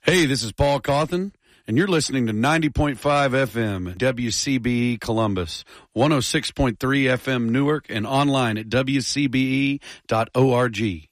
Hey, this is Paul Cawthon, and you're listening to 90.5 FM WCBE Columbus, 106.3 FM Newark, and online at WCBE.org.